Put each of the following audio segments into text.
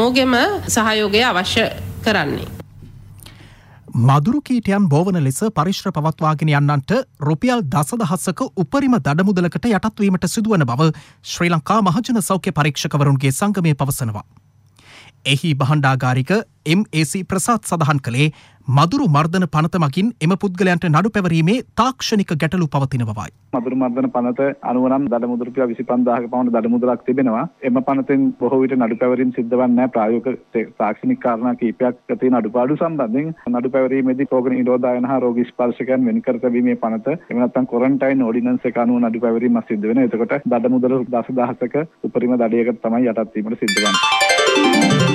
හැමෝගෙම සහයෝගය අවශ්‍ය කරන්නේ. මදුරු කීටයන් බෝවන ලෙස පරිශ්‍ර පවත්වාගෙන යන්නන්ට රුපියල් 10,000ක උපරිම දඩමුදලකට යටත්වීමට සිදුවන බව ශ්‍රී ලංකා මහජන සෞඛ්‍ය පරීක්ෂකවරුන්ගේ සංගමය පවසනවා. එහි බහණ්ඩාගාරික MAC ප්‍රසාද් සඳහන් කළේ මදුරු මර්ධන පනත මගින් එම පුද්ගලයන්ට නඩු පැවරීමේ තාක්ෂණික ගැටලු පවතින බවයි. මදුරු මර්ධන පනත අනුව නම් දඩමුදල් රුපියල් 25000ක පමණ දඩමුදලක් තිබෙනවා. එම පනතෙන් බොහෝ විට නඩු පැවරීම සිද්ධ වන්නේ නැහැ. ප්‍රායෝගික තාක්ෂණික කාරණා කිහිපයක් තියෙන අඩුපාඩු සම්බන්ධයෙන් නඩු පැවරීමේදී රෝග නිරෝධායන හා රෝගී ස්පර්ශකයන් වෙන් කර තැබීමේ පනත එහෙම නැත්නම් ක්වොරන්ටයින් ඕඩිනන්ස් එක අනුව නඩු පැවරීමක් සිද්ධ වෙනවා. එතකොට දඩමුදල 10,000ක උපරිම දඩයකට තමයි යටත් වීමට සිද්ධ වෙන්නේ.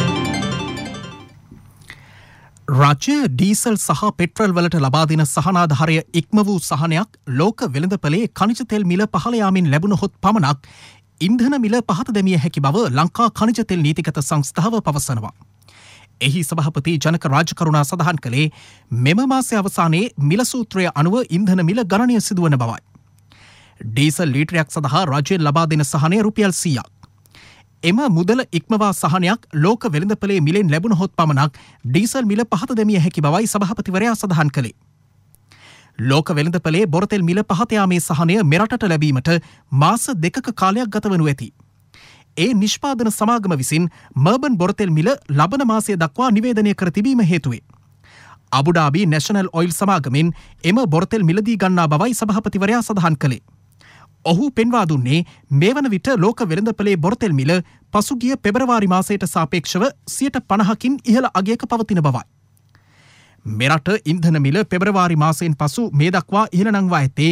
රජය ඩීසල් සහ පෙට්‍රල් වලට ලබා දෙන සහනාධාරය ඉක්ම වූ සහනයක් ලෝක වෙළඳපොලේ ඛනිජ තෙල් මිල පහළ යාමින් ලැබුණහොත් පමණක් ඉන්ධන මිල පහත දැමිය හැකි බව ලංකා ඛනිජ තෙල් නීතිගත සංස්ථාව පවසනවා. එහි සභාපති ජනක රාජකරුණා සඳහන් කළේ මෙම මාසයේ අවසානයේ මිල සූත්‍රය අනුව ඉන්ධන මිල ගණනය සිදුවන බවයි. ඩීසල් ලීටරයක් සඳහා රජයෙන් ලබා දෙන සහනය රුපියල් 100ක්. එම මුදල ඉක්මවා සහනයක් ලෝක වෙළඳපොලේ මිලෙන් ලැබුණහොත් පමණක් ඩීසල් මිල පහත දැමිය හැකි බවයි සභාපතිවරයා සඳහන් කළේ. ලෝක වෙළඳපොලේ බොරතෙල් මිල පහත යාමේ සහනය මෙරටට ලැබීමට මාස 2ක කාලයක් ගත වනු ඇති. ඒ නිෂ්පාදන සමාගම විසින් මර්බන් බොරතෙල් මිල ලබන මාසය දක්වා නිවේදනය කර තිබීම හේතුවේ. අබුඩාබි නැෂනල් ඔයිල් සමාගමෙන් එම බොරතෙල් මිලදී ගන්නා බවයි සභාපතිවරයා සඳහන් කළේ. ඔහු පෙන්වා දුන්නේ මේ වන විට ලෝක වෙළඳපොලේ බොරතෙල් මිල පසුගිය පෙබරවාරි මාසයට සාපේක්ෂව 50%කින් ඉහළ අගයක පවතින බවයි. මෙරට ඉන්ධන මිල පෙබරවාරි මාසයෙන් පසු මේ දක්වා ඉහළ නංවා ඇත්තේ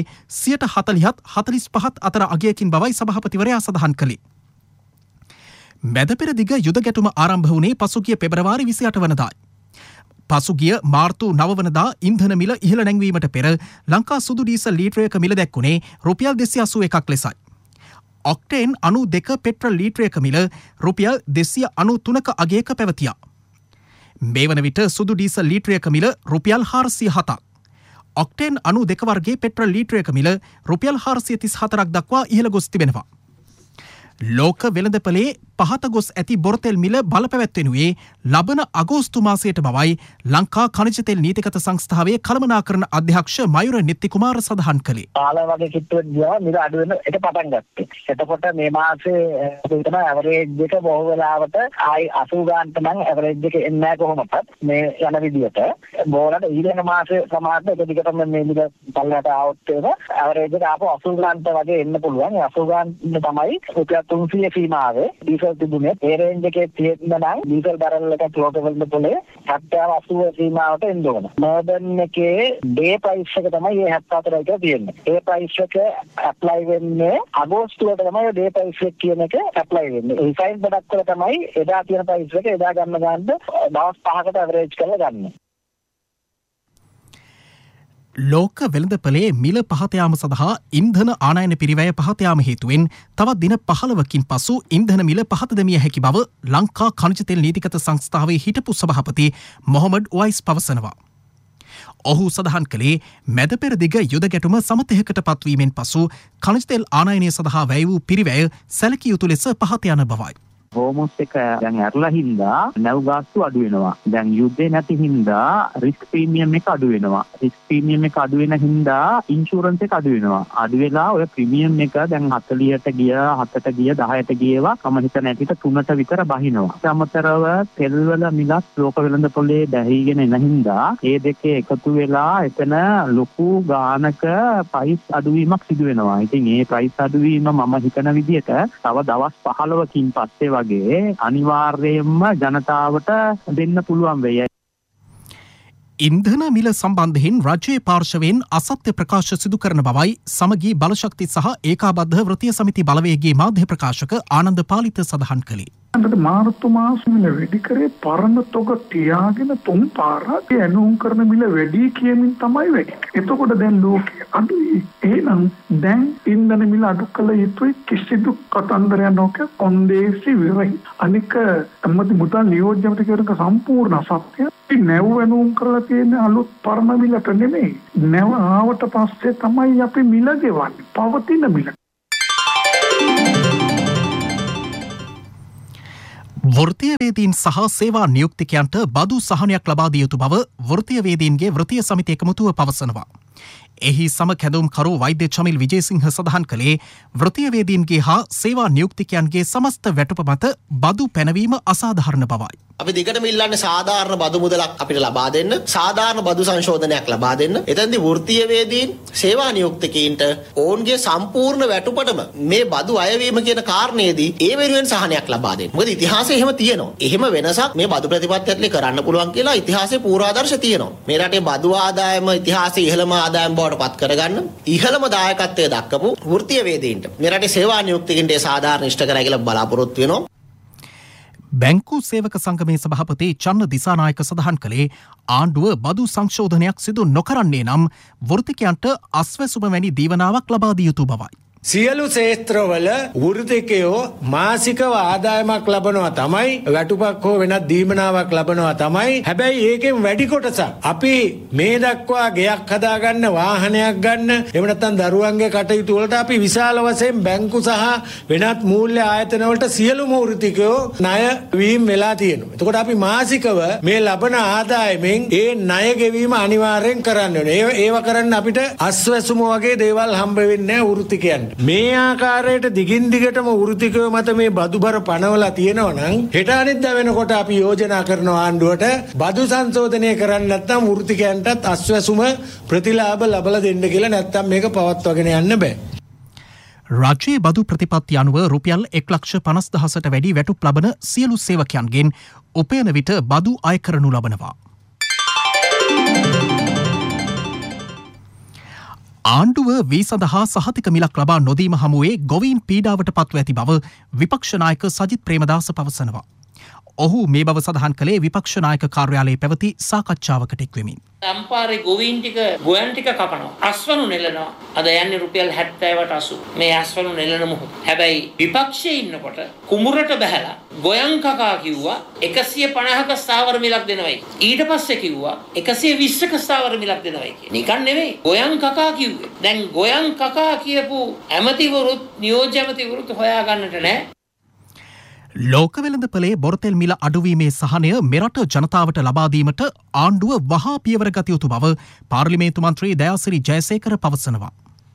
40%-45% අතර අගයකින් බවයි සභාපතිවරයා සඳහන් කළේ. මැද පෙරදිග යුද ගැටුම ආරම්භ වුණේ පසුගිය පෙබරවාරි 28 වනදායි. පසුගිය මාර්තු 9 වනදා ඉන්ධන මිල ඉහළ නැංවීමට පෙර ලංකා සුදු ඩීසල් ලීටරයක මිල දැක්වුණේ රුපියල් 281ක් ලෙසයි. ඔක්ටේන් 92 පෙට්‍රල් ලීටරයක මිල රුපියල් 293ක අගයක පැවතියා. මේ වන විට සුදු ඩීසල් ලීටරයක මිල රුපියල් 407ක්. ඔක්ටේන් 92 වර්ගයේ පෙට්‍රල් ලීටරයක මිල රුපියල් 434ක් දක්වා ඉහළ ගොස් තිබෙනවා. ලෝක වෙළඳපොලේ පහත ගොස් ඇති බොරතෙල් මිල බලපැවැත්වෙනුයේ ලබන අගෝස්තු මාසයට බවයි ලංකා ඛනිජ තෙල් නීතිගත සංස්ථාවේ කළමනාකරණ අධ්‍යක්ෂ මයුර නිත්තිකුමාර සඳහන් කළේ. කාල වගේ කිට්ටුවක් ගියා මිල අඩු වෙන එක පටන් ගත්තේ. එතකොට මේ මාසේ හිතන ඇවරේජ් එක බොහෝ වෙලාවට ආයි 80 ගානට නම් ඇවරේජ් එක එන්නේ නැහැ කොහොමද මේ යන විදියට. බෝලට ඊළඟ මාසේ සමාජයට එක දිගටම මේ මිල පල්ලයට આવොත් ඒක ඇවරේජ් එක ආපහු 80 ගානට වගේ එන්න පුළුවන්. ඒ 80 ගානට තමයි රුපියල් 300 සීමාවේ ඩීසල් තිබුණේ. ඒ රේන්ජ් එකේ තියෙන නම් ඩීසල් බැරල් එක ලෝක වෙළඳපොලේ 70-80 සීමාවට එන්න ඕන. මර්බන් එකේ ඩේ ප්‍රයිස් එක තමයි මේ 74 එක තියෙන්නේ. ඒ ප්‍රයිස් එක ඇප්ලයි වෙන්නේ අගෝස්තුවට තමයි ඩේ ප්‍රයිස් එක කියන එක ඇප්ලයි වෙන්නේ. ඒ රිෆයින් ප්‍රොඩක්ට් වල තමයි එදා තියෙන ප්‍රයිස් එක එදා ගන්න දවස් 5කට ඇවරේජ් කරලා ගන්න. ලෝක වෙළඳපොලේ මිල පහත යාම සඳහා ඉන්ධන ආනයන පිරිවැය පහත යාම හේතුවෙන් තවත් දින 15කින් පසු ඉන්ධන මිල පහත දැමිය හැකි බව ලංකා ඛනිජ තෙල් නීතිගත සංස්ථාවේ හිටපු සභාපති මොහමඩ් වයිස් පවසනවා. ඔහු සඳහන් කළේ මැද පෙරදිග යුද ගැටුම සමතයකට පත්වීමෙන් පසු ඛනිජ තෙල් ආනයනය සඳහා වැය වූ පිරිවැය සැලකිය යුතු ලෙස පහත යන බවයි. හෝමොස් එක දැන් ඇරලා හින්දා නැව් ගාස්තු අඩු වෙනවා. දැන් යුද්ධේ නැති හින්දා රිස්ක් ප්‍රීමියම් එක අඩු වෙනවා. රිස්ක් ප්‍රීමියම් එක අඩු වෙන හින්දා ඉන්ෂුරන්ස් එක අඩු වෙනවා. අඩු වෙලා ඔය ප්‍රීමියම් එක දැන් 40ට ගිය 7ට ගිය 10ට ගියවා කම හිතන ඇටිට 3ට විතර බහිනවා. අමතරව තෙල් වල මිලක් ලෝක වෙළඳපොලේ දැහිගෙන එන හින්දා ඒ දෙකේ එකතු වෙලා එතන ලොකු ගානක ප්‍රයිස් අඩුවීමක් සිදු වෙනවා. ඉතින් මේ ප්‍රයිස් අඩුවීම මම හිතන විදිහට තව දවස් 15කින් පස්සේ වගේ අනිවාර්යයෙන්ම ජනතාවට දෙන්න පුළුවන් වෙයි. ඉන්ධන මිල සම්බන්ධයෙන් රජයේ පාර්ශවයෙන් අසත්‍ය ප්‍රකාශ සිදු කරන බවයි සමගී බලශක්ති සහ ඒකාබද්ධ වෘත්තීය සමිති බලවේගයේ මාධ්‍ය ප්‍රකාශක ආනන්ද පාලිත සඳහන් කළේ. මාර්තු මාස මිල වැඩි කරේ පරණ තොග තියාගෙන 3 පාරක් ඇනුම් කරන මිල වැඩි කියමින් තමයි වැඩි. එතකොට දැන් ලෝකයේ අඩුයි. එහෙනම් දැන් ඉන්ධන මිල අඩු කළ යුතුයි කිසිදු කතන්දරයක් නොක කොන්දේසි විරයි. අනික අම්මති මුදල් නියෝජ්‍යමට කියනක සම්පූර්ණ සත්‍ය. නැව් ඇනුම් කරලා තියෙන අලුත් පරණ මිලට නෙමෙයි. නැව් ආවට පස්සේ තමයි අපි මිල ගෙවන්නේ. පවතින මිල. වෘත්තීයවේදීන් සහ සේවා නියුක්තිකයන්ට බදු සහනයක් ලබා දිය යුතු බව වෘත්තීයවේදීන්ගේ වෘත්තීය සමිති එකමුතුව පවසනවා. එහි සමකැඳවුම්කරු වෛද්‍ය චමිල් විජේසිංහ සඳහන් කළේ වෘත්තීයවේදීන්ගේ හා සේවා නියුක්තිකයන්ගේ සමස්ත වැටුප මත බදු පැනවීම අසාධාරණ බවයි. අපි දිගටම ඉල්ලන්නේ සාධාරණ බදු මුදලක් අපිට ලබා දෙන්න, සාධාරණ බදු සංශෝධනයක් ලබා දෙන්න. එතෙන්දී වෘත්තීයවේදීන් සේවා නියුක්තිකයින්ට ඔවුන්ගේ සම්පූර්ණ වැටුපටම මේ බදු අයවීම කියන කාරණේදී ඒ වෙනුවෙන් සහනයක් ලබා දෙන්න. මොකද ඉතිහාසයේ එහෙම තියෙනවා. එහෙම වෙනසක් මේ බදු ප්‍රතිපත්ති ඇතුලේ කරන්න පුළුවන් කියලා ඉතිහාසයේ පූර්වාදර්ශ තියෙනවා. මේ රටේ බදු ආදායම ඉතිහාසයේ ඉහළම ආදායම බවට පත් කරගන්න ඉහළම දායකත්වයේ දක්වපු වෘත්තීයවේදීන්ට මේ රටේ සේවා නියුක්තිකින්ට සාධාරණ ඉෂ්ට කරයි කියලා බලාපොරොත්තු වෙනවා. බැංකු සේවක සංගමේ සභාපති චන්න දිසානායක සඳහන් කළේ ආණ්ඩුව බදු සංශෝධනයක් සිදු නොකරන්නේ නම් වෘත්තිකයන්ට අස්වැසුම වැනි දීවනාවක් ලබා දිය යුතු බවයි. සියලු ක්ෂේත්‍රවල වෘත්තිකයෝ මාසිකව ආදායමක් ලබනවා තමයි, වැටුපක් හෝ වෙනත් දීමනාවක් ලබනවා තමයි. හැබැයි ඒකෙන් වැඩි කොටසක් අපි මේ දක්වා ගෙයක් හදාගන්න, වාහනයක් ගන්න, එහෙම නැත්නම් දරුවන්ගේ කටයුතු වලට අපි විශාල වශයෙන් බැංකු සහ වෙනත් මූල්‍ය ආයතන වලට සියලුම වෘත්තිකයෝ ණය වීම වෙලා තියෙනවා. එතකොට අපි මාසිකව මේ ලබන ආදායමෙන් ඒ ණය ගෙවීම අනිවාර්යෙන් කරන්න ඕනේ. ඒව කරන්න අපිට අස්වැසුම වගේ දේවල් හම්බ වෙන්නේ නැහැ වෘත්තිකයන්ට. මේ ආකාරයට දිගින් දිගටම වෘත්තිකයෝ මත මේ බදුබර පනවලා තියෙනවා නම් හෙට අනිද්දා වෙනකොට අපි යෝජනා කරන ආණ්ඩුවට බදු සංශෝධනය කරන්න නැත්නම් වෘත්තිකයන්ටත් අස්වැසුම ප්‍රතිලාභ ලබලා දෙන්න කියලා, නැත්නම් මේක පවත්වාගෙන යන්න බෑ. රජයේ බදු ප්‍රතිපත්ති අනුව රුපියල් 1,50,000ට වැඩි වැටුප් ලබන සියලු සේවකයන්ගෙන් උපයන විට බදු අය කරනු ලබනවා. ආණ්ඩුව වී සඳහා සහතික මිලක් ලබා නොදීම හමුවේ ගොවීන් පීඩාවට පත්ව ඇති බව විපක්ෂ නායක සජිත් ප්‍රේමදාස පවසනවා. ඔහු මේ බව සඳහන් කළේ විපක්ෂ නායක කාර්යාලයේ පැවති සාකච්ඡාවකට එක්වෙමින්. අම්පාරේ ගොවීන් ටික ගොයන් ටික කපනවා, අස්වනු නෙලනවා. අද යන්නේ රුපියල් 70ට 80 මේ අස්වනු නෙලන මොහොත. හැබැයි විපක්ෂයේ ඉන්නකොට කුඹුරට බහැලා ගොයන් කකා කිව්වා 150ක ස්ථාවර මිලක් දෙනවයි. ඊට පස්සේ කිව්වා 120ක ස්ථාවර මිලක් දෙනවයි කියලා. නිකන් නෙවෙයි, ගොයන් කකා කිව්වේ. දැන් ගොයන් කකා කියපු ඇමතිවරුත් නියෝජ්‍ය ඇමතිවරුත් හොයා ගන්නට නැහැ. ලෝක වෙළඳපොලේ බොරතෙල් මිල අඩුවීමේ සහනය මෙරට ජනතාවට ලබා දීමට ආණ්ඩුව වහා පියවර ගත යුතු බව පාර්ලිමේන්තු මන්ත්‍රී දයාසිරි ජයසේකර පවසනවා.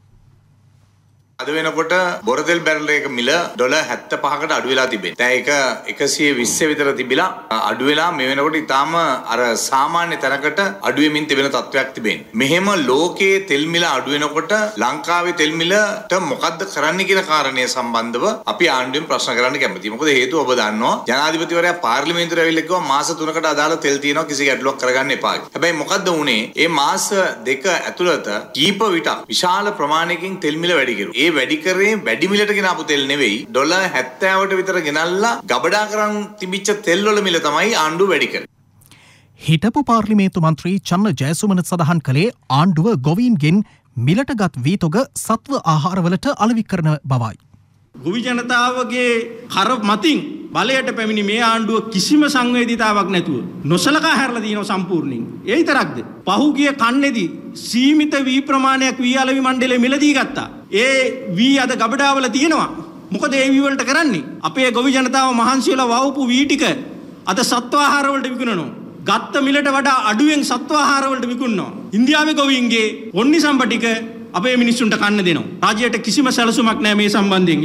අද වෙනකොට බොරතෙල් බැරල් එක මිල $75කට අඩු වෙලා තිබෙනවා. දැන් ඒක 120 විතර තිබිලා අඩු වෙලා මේ වෙනකොට ඊටාම අර සාමාන්‍ය තැනකට අඩු වෙමින් තිබෙන තත්වයක් තිබෙනවා. මෙහෙම ලෝකයේ තෙල් මිල අඩු වෙනකොට ලංකාවේ තෙල් මිලට මොකද්ද කරන්න කියන කාරණය සම්බන්ධව අපි ආණ්ඩුවෙන් ප්‍රශ්න කරන්න කැමතියි. මොකද හේතුව ඔබ දන්නවා ජනාධිපතිවරයා පාර්ලිමේන්තුවට ඇවිල්ලා කිව්වා මාස 3කට අදාළ තෙල් තියෙනවා, කිසි ගැටලුවක් කරගන්න එපා. හැබැයි මොකද්ද වුනේ? මේ මාස 2 ඇතුළත කීප විටක් විශාල ප්‍රමාණයකින් තෙල් මිල වැඩි කෙරුවා. ඒ වැඩි කරේ වැඩි මිලට ගෙනාපු තෙල් නෙවෙයි, $70ට විතර ගෙනල්ලා ගබඩා කරන් තිබිච්ච තෙල් වල මිල තමයි ආණ්ඩුව වැඩි කරේ. හිටපු පාර්ලිමේන්තු මන්ත්‍රී චන්න ජයසුමන සඳහන් කළේ ආණ්ඩුව ගොවීන්ගෙන් මිලටගත් වීතොග සත්ව ආහාරවලට අලෙවි කරන බවයි. ගොවි ජනතාවගේ කර මතින් බලයට පැමිණි මේ ආණ්ඩුව කිසිම සංවේදීතාවක් නැතුව නොසලකා හැරලා තියෙනවා සම්පූර්ණයෙන්. ඒ විතරක්ද? පහුගිය කන්නේදී සීමිත වී ප්‍රමාණයක් වී අලෙවි මණ්ඩලයේ මිලදී ගත්තා. ඒ වී අද ගබඩාවල තියෙනවා. මොකද ඒ වී වලට කරන්නේ? අපේ ගොවි ජනතාව මහන්සි වෙලා වවපු වී ටික අද සත්ව ආහාර වලට විකුණනවා. ගත්ත මිලට වඩා අඩුවෙන් සත්ව ආහාර වලට විකුණනවා. ඉන්දියාවේ ගොවීන්ගේ ඔන්නි සම්බ ටික අපේ මිනිස්සුන්ට කන්න දෙනවා. රාජ්‍යයට කිසිම සැලසුමක් නැහැ මේ සම්බන්ධයෙන්.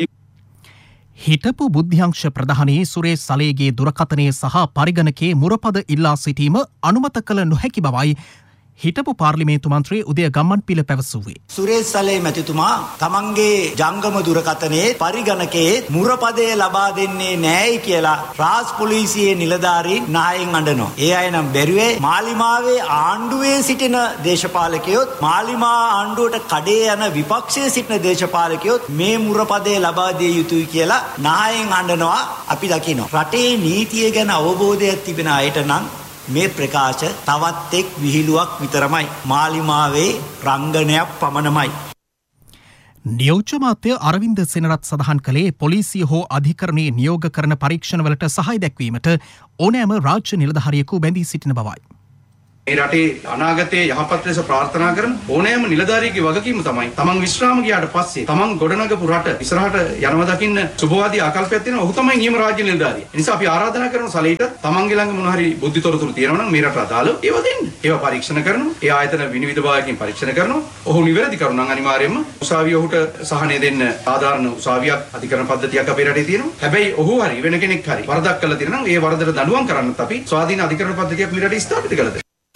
හිටපු බුද්ධ්‍යංශ ප්‍රධානී සුරේෂ් සලේගේ දුරකථනයේ සහ පරිගණකයේ මුරපද ඉල්ලා සිටීම අනුමත කළ නොහැකි බවයි හිටපු පාර්ලිමේන්තු මන්ත්‍රී උදය ගම්මන්පිල පැවසුවේ. සුරේෂ් සලේ මැතිතුමා තමන්ගේ ජංගම දුරකථනයේ පරිගණකයේ මුරපදය ලබා දෙන්නේ නැහැයි කියලා රාජ් පොලිසියේ නිලධාරීන් නායෙන් අඬනවා. ඒ අය නම් බැරුවේ මාලිමාවේ ආණ්ඩුවේ සිටින දේශපාලකයොත්, මාලිමා ආණ්ඩුවට කඩේ යන විපක්ෂයේ සිටින දේශපාලකයොත් මේ මුරපදය ලබා දිය යුතුයි කියලා නායෙන් අඬනවා. අපි දකිනවා රටේ නීතිය ගැන අවබෝධයක් තිබෙන අයට නම් මේ ප්‍රකාශ තවත් එක් විහිළුවක් විතරමයි. මාලිමාවේ රංගනයක් පමණමයි. නියෝජ්‍ය මාත්‍ය අරවින්ද සෙනරත් සඳහන් කළේ පොලිසිය හෝ අධිකරණයේ නියෝග කරන පරීක්ෂණවලට සහාය දැක්වීමට ඕනෑම රාජ්‍ය නිලධාරියෙකු බැඳී සිටින බවයි. මේ රටේ අනාගතයේ යහපත් ලෙස ප්‍රාර්ථනා කරන ඕනෑම නිලධාරියෙකුගේ වගකීම තමයි තමන් විශ්‍රාම ගියාට පස්සේ තමන් ගොඩනගපු රට ඉස්සරහට යනවා දකින්න සුබවාදී ආකල්පයක් තියෙනවා. ඔහු තමයි නියම රාජ්‍ය නිලධාරිය. ඒ නිසා අපි ආරාධනා කරන සලීට තමන්ගේ ළඟ මොන හරි බුද්ධි තොරතුරු තියෙනවා නම් මේ රට අදාළව ඒවා දෙන්න. ඒවා පරීක්ෂණ කරනවා. ඒ ආයතන විනිවිද භාවයකින් පරීක්ෂණ කරනවා. ඔහු නිවැරදි කරුණා නම් අනිවාර්යයෙන්ම උසාවිය ඔහුට සහනය දෙන්න සාධාරණ උසාවියක් අධිකරණ පද්ධතියක් අපේ රටේ තියෙනවා. හැබැයි ඔහු හරි වෙන කෙනෙක් හරි වරදක් කළා තියෙනවා නම් ඒ වරදට දඬුවම් කරන්නත් අපි ස්වාධීන අධිකරණ පද්ධතියක් මේ රටේ ස්ථාපිත කළා.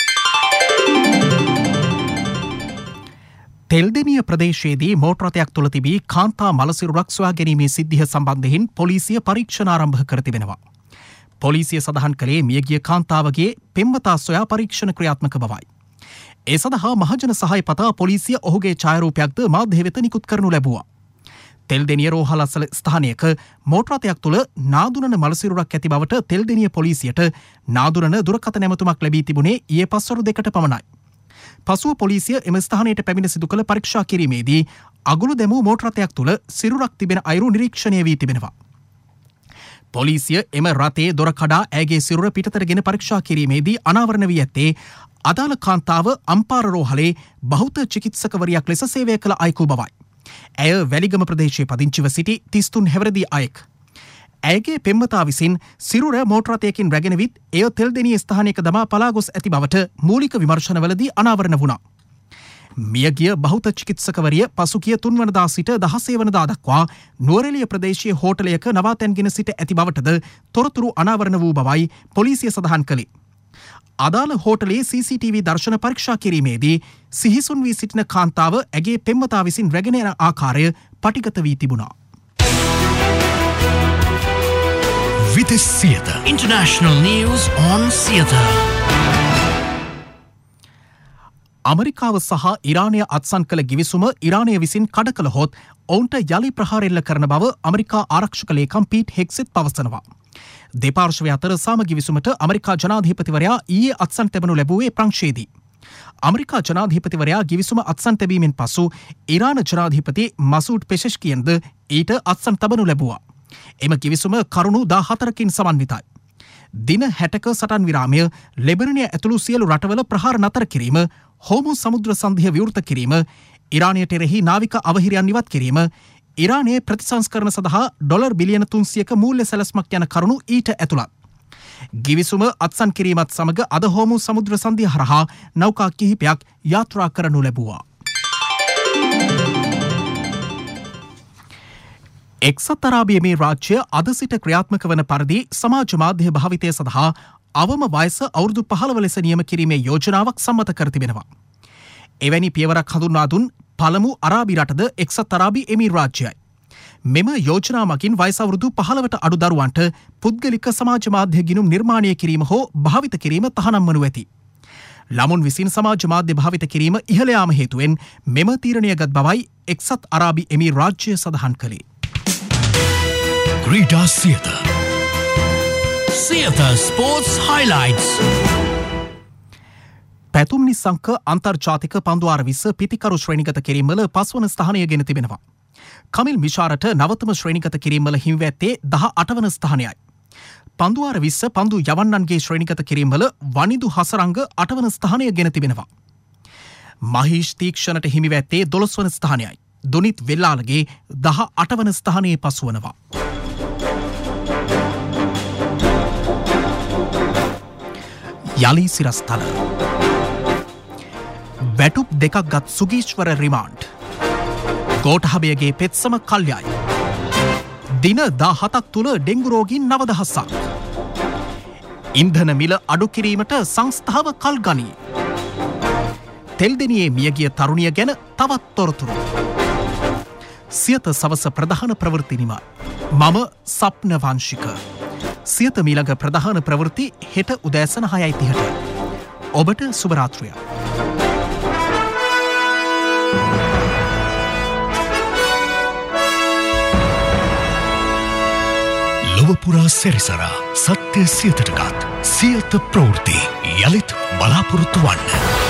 තෙල්දෙනිය ප්‍රදේශයේදී මෝටර රථයක් තුළ තිබී කාන්තා මලසිරුරක් සොයා ගැනීමේ සිද්ධිය සම්බන්ධයෙන් පොලිසිය පරීක්ෂණ ආරම්භ කර තිබෙනවා. පොලිසිය සඳහන් කළේ මියගිය කාන්තාවගේ පෙම්වතා සොයා පරීක්ෂණ ක්‍රියාත්මක බවයි. ඒ සඳහා මහජන සහාය පතා පොලිසිය ඔහුගේ ඡායාරූපයක්ද මාධ්‍ය වෙත නිකුත් කරනු ලැබුවා. තෙල්දෙනිය රෝහලසල ස්ථානයක මෝටර රථයක් තුළ නාදුනන මලසිරුරක් ඇති බවට තෙල්දෙනිය පොලිසියට නාදුනන දුරකථන ඇමතුමක් ලැබී තිබුණේ ඊයේ පස්වරු 2ට පමණයි. පසුව පොලිසිය එම ස්ථානයට පැමිණ සිදු කළ පරීක්ෂා කිරීමේදී අගුළු දැමූ මෝටර රථයක් තුළ සිරුරක් තිබෙන අයුරු නිරීක්ෂණය වී තිබෙනවා. පොලිසිය එම රථයේ දොර කඩා ඇගේ සිරුර පිටතට ගෙන පරීක්ෂා කිරීමේදී අනාවරණ වී ඇත්තේ අදාළ කාන්තාව අම්පාර රෝහලේ බහුත චිකිත්සකවරියක් ලෙස සේවය කළ අයෙකු බවයි. ඇය වැලිගම ප්‍රදේශයේ පදිංචිව සිටි 33 හැවිරිදි අයෙක්. ඇයගේ පෙම්වතා විසින් සිරුර මෝටර රථයකින් රැගෙන විත් එය තෙල්දෙනිය ස්ථානයක දමා පලා ගොස් ඇති බවට මූලික විමර්ශනවලදී අනාවරණ වුණා. මියගිය බහුත චිකිත්සකවරිය පසුගිය 3 වනදා සිට 16 වනදා දක්වා නුවරඑළිය ප්‍රදේශීය හෝටලයක නවාතැන්ගෙන සිට ඇති බවටද තොරතුරු අනාවරණ වූ බවයි පොලිසිය සඳහන් කළේ. අදාළ හෝටලයේ CCTV දර්ශන පරීක්ෂා කිරීමේදී සිහිසුන් වී සිටින කාන්තාව ඇගේ පෙම්වතා විසින් රැගෙන යන ආකාරය පටිගත වී තිබුණා. Vitis Theatre. International news on theatre. අමරිකාව සහ ඉරානය අත්සන් කළ ගිවිසුම ඉරානය විසින් කඩ කළහොත් ඔවුන්ට යළි ප්‍රහාර එල්ල කරන බව අමරිකා ආරක්ෂක ලේකම් පීට් හෙග්සෙත් පවසනවා. දෙපාර්ශ්වය අතර සාම ගිවිසුමට අමරිකා ජනාධිපතිවරයා ඊයේ අත්සන් තැබනු ලැබුවේ ප්‍රංශයේදී. අමරිකා ජනාධිපතිවරයා ගිවිසුම අත්සන් තැබීමෙන් පසු ඉරාන ජනාධිපති මසූඩ් පෙෂෙෂ්කියන්ද ඊට අත්සන් තබනු ලැබුවා. එම කිවිසුම කරුණු 14කින් සමන්විතයි. දින 60ක සටන් විරාමය, ලෙබනනය ඇතුළු සියලු රටවල ප්‍රහාර නතර කිරීම, හෝමු සමුද්‍ර සන්ධිය විවෘත කිරීම, ඉරානයට එරෙහි නාවික අවහිරයන් ඉවත් කිරීම, ඉරානයේ ප්‍රතිසංස්කරණ සඳහා ඩොලර් බිලියන 300ක මූල්‍ය සැලැස්මක් යන කරුණු ඊට ඇතුළත්. ගිවිසුම අත්සන් කිරීමත් සමග අද හෝමු සමුද්‍ර සන්ධිය හරහා නෞකා කිහිපයක් යාත්‍රා කරනු ලැබුවා. එක්සත් අරාබි එමිරාජ්‍ය අද සිට ක්‍රියාත්මක වන පරිදි සමාජ මාධ්‍ය භාවිතය සඳහා අවම වයස අවුරුදු 15 ලෙස නියම කිරීමේ යෝජනාවක් සම්මත කර තිබෙනවා. එවැනි පියවරක් හඳුන්වා දුන් පළමු අරාබි රටද එක්සත් අරාබි එමිරාජ්‍යයි. මෙම යෝජනා මගින් වයස අවුරුදු 15ට අඩු දරුවන්ට පුද්ගලික සමාජ මාධ්‍ය ගිණුම් නිර්මාණය කිරීම හෝ භාවිත කිරීම තහනම් වනු ඇති. ළමුන් විසින් සමාජ මාධ්‍ය භාවිත කිරීම ඉහළ යාම හේතුවෙන් මෙම තීරණයගත් බවයි එක්සත් අරාබි එමිරාජ්‍ය සඳහන් කළේ. Krita Theatre. Theatre Sports Highlights. පැතුම් නිසංක අන්තර්ජාතික පන්දුවාර 20 පිතිකරු ශ්‍රේණිගත කිරීම්වල 5 වන ස්ථානය ගෙන තිබෙනවා. කමිල් මිෂාරට නවතම ශ්‍රේණිගත කිරීම්වල හිමිව ඇත්තේ 18 වන ස්ථානයයි. පන්දුවාර 20 පන්දු යවන්නන්ගේ ශ්‍රේණිගත කිරීම්වල වනිදු හසරංග 8 වන ස්ථානය ගෙන තිබෙනවා. මහීෂ් තීක්ෂණට හිමිව ඇත්තේ 12 වන ස්ථානයයි. දුනිත් වෙල්ලාලගේ 18 වන ස්ථානයේ පසුවනවා. යලි සිරස්තල වැටුප් දෙකක් ගත් සුගීශ්වර රිමාන්ඩ්. ගෝඨහබයගේ පෙත්සම කල්යයි. දින 17ක් තුළ ඩෙංගු රෝගීන් 9000ක්. ඉන්ධන මිල අඩු කිරීමට සංස්ථාව කල් ගනී. තෙල්දෙනියේ මියගිය තරුණිය ගැන තවත් තොරතුරු. සියත සවස ප්‍රධාන ප්‍රවෘත්ති නිමා. මම සප්න වංශික. සියත මීළඟ ප්‍රධාන ප්‍රවෘත්ති හෙට උදෑසන 6:30ට. ඔබට සුබ රාත්‍රියක්. ලොවපුරා සැරිසරා සත්‍ය සියතටගත් සියත ප්‍රවෘත්ති යළිත් බලාපොරොත්තු වන්න.